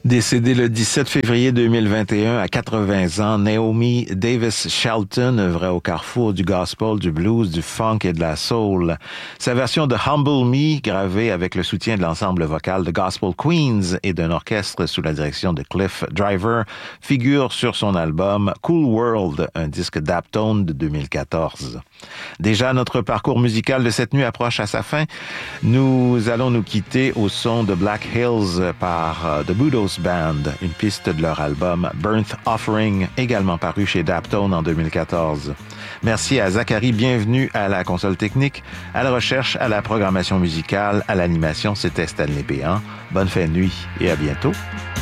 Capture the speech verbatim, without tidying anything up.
Décédée le dix-sept février deux mille vingt et un à quatre-vingts ans, Naomi Davis Shelton œuvrait au carrefour du gospel, du blues, du funk et de la soul. Sa version de Humble Me, gravée avec le soutien de l'ensemble vocal de Gospel Queens et d'un orchestre sous la direction de Cliff Driver, figure sur son album Cool World, un disque Daptone de deux mille quatorze. Déjà, notre parcours musical de cette nuit approche à sa fin. Nous allons nous quitter au son de Black Hills par The Budos Band, une piste de leur album Burnt Offering, également paru chez Daptone en deux mille quatorze. Merci à Zachary, bienvenue à la console technique, à la recherche, à la programmation musicale, à l'animation, c'était Stanley Béant. Bonne fin de nuit et à bientôt.